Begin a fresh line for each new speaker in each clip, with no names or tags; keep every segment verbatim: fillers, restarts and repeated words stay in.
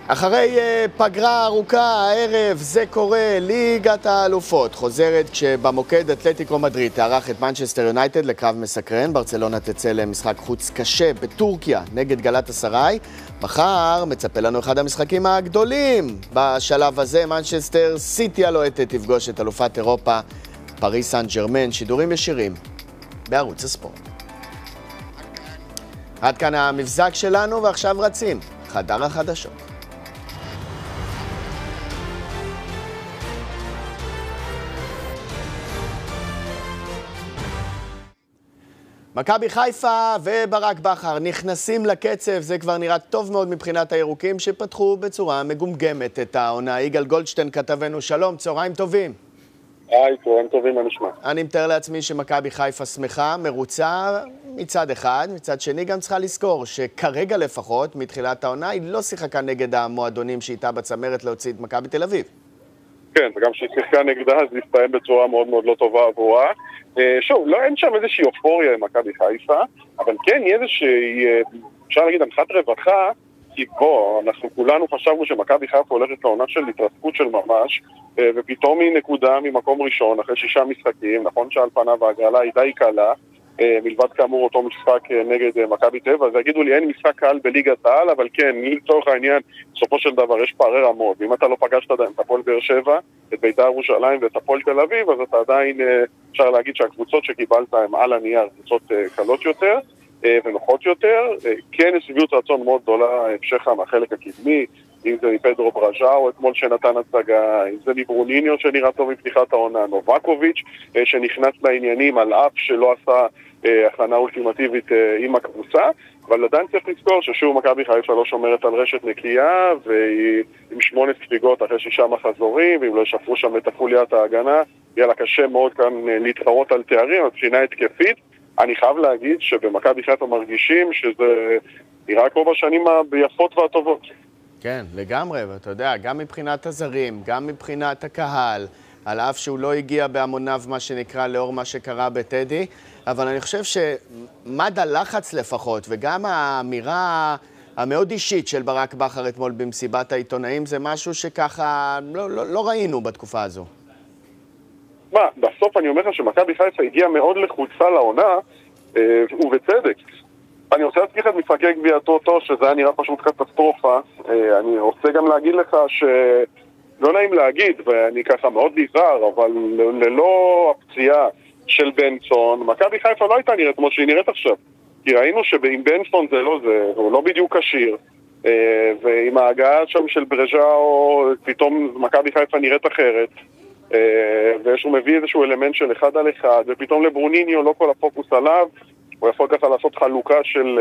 אחרי פגרה ארוכה הערב זה קורה, ליגת האלופות חוזרת כשבמוקד אתלטיקו מדריד תארח את מנצ'סטר יונייטד לקרב מסקרן. ברצלונה תצא למשחק חוץ קשה בטורקיה נגד גלאטסראי. מחר מצפה לנו אחד המשחקים הגדולים בשלב הזה, מנצ'סטר סיטי הלוהטת תפגוש את אלופת אירופה פריס סן ז'רמן. שידורים ישירים בערוץ הספורט. עד כאן המבזק שלנו, ועכשיו רצים חדר החדשות. מכבי חיפה וברק בכר נכנסים לקצב, זה כבר נראה טוב מאוד מבחינת הירוקים שפתחו בצורה מגומגמת את העונה. יגאל גולדשטיין כתבנו, שלום, צהריים טובים.
היי, צהריים טובים, מה נשמע?
אני מתאר לעצמי שמכבי חיפה שמחה, מרוצה מצד אחד, מצד שני גם צריכה לזכור שכרגע לפחות, מתחילת העונה, היא לא שיחקה נגד המועדונים שאיתה בצמרת להוציא את מכבי תל אביב.
כן, וגם שהיא שיחקה נגדה, זה הסתיים בצורה מאוד מאוד לא טובה עבורה. שוב, לא, אין שם איזושהי אופוריה עם מכבי חיפה, אבל כן, יהיה איזושהי, אפשר להגיד, הנחת רווחה, כי בוא, אנחנו כולנו חשבנו שמכבי חיפה הולכת לעונה של התרסקות של ממש, ופתאום היא נקודה ממקום ראשון, אחרי שישה משחקים, נכון שעל פניו ההגרלה היא די קלה, מלבד כאמור אותו משחק נגד מכבי טבע, אז יגידו לי, אין משחק קל בליגת העל, אבל כן, לצורך העניין, בסופו של דבר יש פערי רמות, ואם אתה לא פגשת עדיין את הפועל באר שבע, את בית"ר ירושלים ואת הפועל תל אביב, אז אתה עדיין, אפשר להגיד שהקבוצות שקיבלת הן על הנייר, קבוצות קלות יותר ונוחות יותר. כן, יש שביעות רצון מאוד גדולה, המשך מהחלק הקדמי, אם זה מפדרו בראז'או אתמול שנתן הצגה, אם זה מברוניניו שנראה טוב מפתיחת העונה, נובקוביץ' שנכנס לעניינים על אף שלא עשה הכנה אולטימטיבית עם הקבוצה, אבל עדיין צריך לזכור ששוב מכבי חיפה לא שומרת על רשת נקייה, והיא עם שמונה ספיגות אחרי שישה מחזורים, ואם לא ישפרו שם את החוליית ההגנה, יהיה לה קשה מאוד כאן להתחרות על תארים, מבחינה התקפית. אני חייב להגיד שבמכבי חיפה מרגישים שזה נראה כמו בשנים היפות והטובות.
כן, לגמרי, ואתה יודע, גם מבחינת הזרים, גם מבחינת הקהל, על אף שהוא לא הגיע בהמוניו מה שנקרא לאור מה שקרה בטדי, אבל אני חושב שמד הלחץ לפחות, וגם האמירה המאוד אישית של ברק בכר אתמול במסיבת העיתונאים, זה משהו שככה לא, לא, לא ראינו בתקופה הזו.
מה, בסוף אני אומר לך שמכבי חיפה הגיעה מאוד לחוצה לעונה, ובצדק. אני רוצה להזכיר את משחקי גביע הטוטו, שזה היה נראה פשוט קטסטרופה. אני רוצה גם להגיד לך שלא נעים להגיד, ואני ככה מאוד נזהר, אבל ללא הפציעה של בנסון, מכבי חיפה לא הייתה נראית כמו שהיא נראית עכשיו. כי ראינו שעם בנסון זה לא זה, הוא לא בדיוק קשיר, ועם ההגעה שם של בראז'או, פתאום מכבי חיפה נראית אחרת, ושהוא מביא איזשהו אלמנט של אחד על אחד, ופתאום לברוניניו לא כל הפוקוס עליו, הוא יכול ככה לעשות חלוקה של,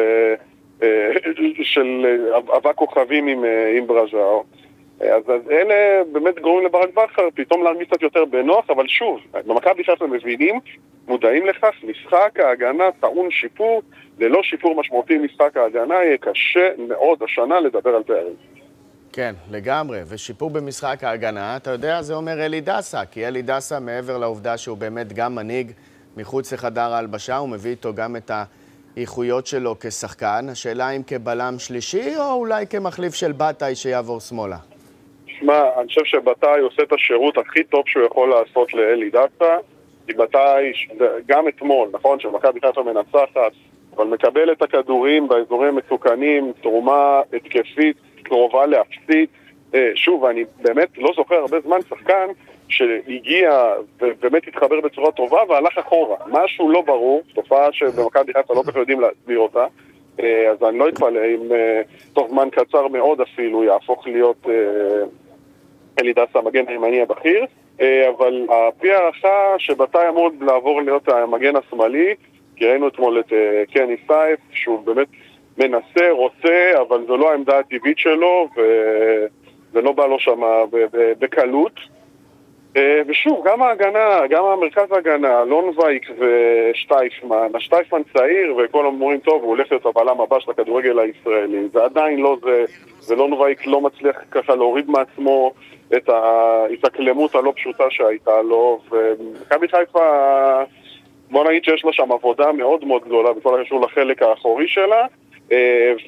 של אבק כוכבים עם, עם בראז'או. אז, אז אלה באמת גורמים לברק בכר פתאום להרגיש קצת יותר בנוח, אבל שוב, במכבי חיפה מבינים, מודעים לכך, משחק ההגנה טעון שיפור, ללא שיפור משמעותי משחק ההגנה יהיה קשה מאוד השנה לדבר על תארים.
כן, לגמרי, ושיפור במשחק ההגנה, אתה יודע, זה אומר אלי דסה, כי אלי דסה מעבר לעובדה שהוא באמת גם מנהיג מחוץ לחדר ההלבשה, הוא מביא איתו גם את האיכויות שלו כשחקן. השאלה אם כבלם שלישי או אולי כמחליף של בטאי שיעבור שמאלה.
שמע, אני חושב שבטאי עושה את השירות הכי טוב שהוא יכול לעשות לאלי דסה, כי בטאי, גם אתמול, נכון, שמכבי חיפה מנצחת, אבל מקבל את הכדורים באזורים מסוכנים, תרומה התקפית, קרובה להפסיד. שוב, אני באמת לא זוכר הרבה זמן שחקן שהגיע ובאמת התחבר בצורה טובה והלך אחורה. משהו לא ברור, תופעה שבמכבי חיפה לא כך יודעים להסביר אותה, אז אני לא אתפלא אם תוך זמן קצר מאוד אפילו יהפוך להיות אלי דסה המגן הימני הבכיר, אבל הפי הערכה שבטאי אמור לעבור להיות המגן השמאלי, כי ראינו אתמול את קני סייף שהוא באמת מנסה, רוצה, אבל זו לא העמדה הטבעית שלו וזה לא בא לו שם בקלות. ושוב, גם ההגנה, גם המרכז ההגנה, לונבייק ושטייפמן, השטייפמן צעיר וכל אומרים טוב, הוא הולך להיות הבעלם הבא של הכדורגל הישראלי, זה עדיין לא זה, ולונבייק לא מצליח ככה להוריד מעצמו את ההתאקלמות הלא פשוטה שהייתה לו, ומכבי חיפה, בוא נגיד שיש לה שם עבודה מאוד מאוד גדולה בכל הקשור לחלק האחורי שלה,